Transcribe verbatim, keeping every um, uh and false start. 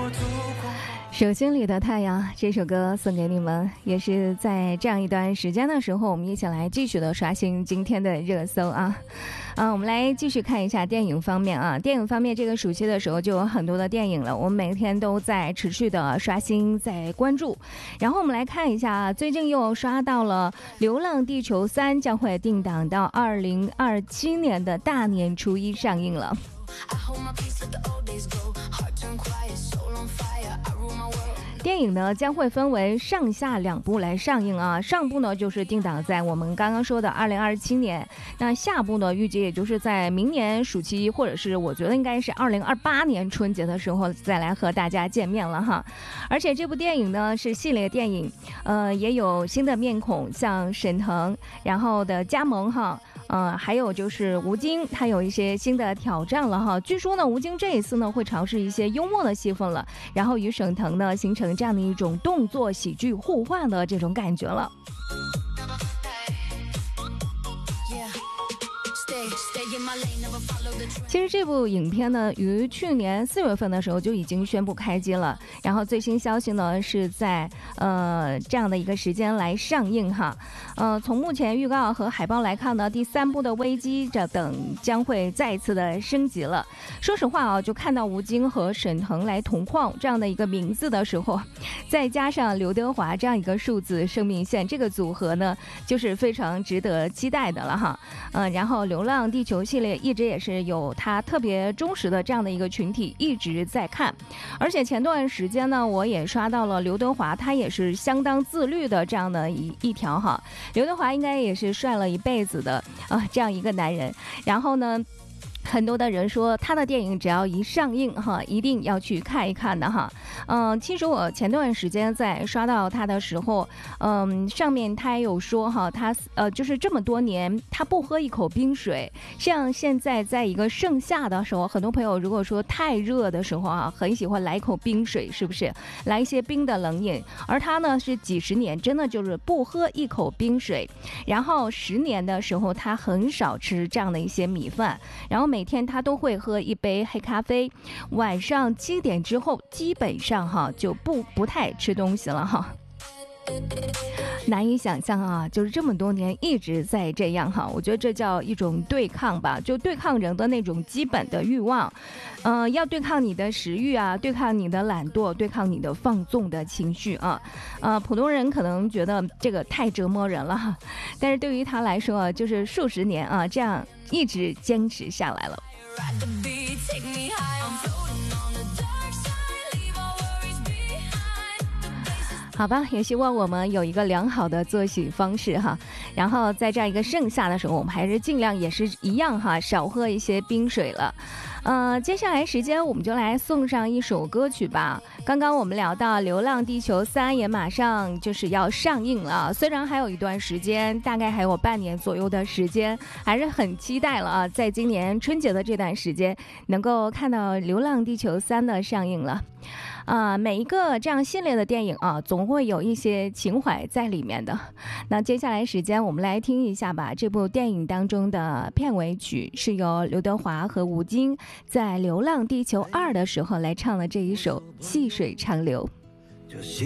手心里的太阳这首歌送给你们，也是在这样一段时间的时候，我们一起来继续的刷新今天的热搜啊。啊，我们来继续看一下电影方面啊。电影方面，这个暑期的时候就有很多的电影了，我们每天都在持续的刷新，在关注。然后我们来看一下，最近又刷到了《流浪地球三》将会定档到二零二七年的大年初一上映了。电影呢将会分为上下两部来上映啊，上部呢就是定档在我们刚刚说的二零二七年，那下部呢预计也就是在明年暑期，或者是我觉得应该是二零二八年春节的时候再来和大家见面了哈。而且这部电影呢是系列电影，呃也有新的面孔，像沈腾然后的加盟哈。呃，还有就是吴京，他有一些新的挑战了哈。据说呢，吴京这一次呢会尝试一些幽默的戏份了，然后与沈腾呢形成这样的一种动作喜剧互换的这种感觉了。其实这部影片呢，于去年四月份的时候就已经宣布开机了，然后最新消息呢是在呃这样的一个时间来上映哈。呃，从目前预告和海报来看呢，第三部的危机这等将会再一次的升级了。说实话啊，就看到吴京和沈腾来同框这样的一个名字的时候，再加上刘德华这样一个数字生命线，这个组合呢就是非常值得期待的了哈。嗯、呃，然后《流浪地球》系列一直也是有它特别忠实的这样的一个群体一直在看，而且前段时间呢，我也刷到了刘德华，他也是相当自律的这样的一一条哈。刘德华应该也是帅了一辈子的啊、呃，这样一个男人。然后呢，很多的人说他的电影只要一上映哈，一定要去看一看的哈。嗯、呃，其实我前段时间在刷到他的时候，嗯、呃，上面他也有说哈，他呃就是这么多年他不喝一口冰水，像现在在一个盛夏的时候，很多朋友如果说太热的时候啊，很喜欢来一口冰水，是不是？来一些冰的冷饮，而他呢是几十年真的就是不喝一口冰水，然后十年的时候他很少吃这样的一些米饭，然后每天他都会喝一杯黑咖啡，晚上七点之后基本上哈就不不太吃东西了哈。难以想象啊，就是这么多年一直在这样哈，我觉得这叫一种对抗吧，就对抗人的那种基本的欲望，呃，要对抗你的食欲啊，对抗你的懒惰，对抗你的放纵的情绪啊，呃，普通人可能觉得这个太折磨人了哈，但是对于他来说，就是数十年啊，这样一直坚持下来了。好吧，也希望我们有一个良好的作息方式哈，然后在这样一个盛夏的时候，我们还是尽量也是一样哈，少喝一些冰水了。呃，接下来时间我们就来送上一首歌曲吧。刚刚我们聊到《流浪地球三》也马上就是要上映了，虽然还有一段时间，大概还有半年左右的时间，还是很期待了啊，在今年春节的这段时间能够看到《流浪地球三》的上映了。啊、呃，每一个这样系列的电影啊，总会有一些情怀在里面的。那接下来时间我们来听一下吧，这部电影当中的片尾曲是由刘德华和吴京在《流浪地球二》的时候来唱的这一首《细水长流》。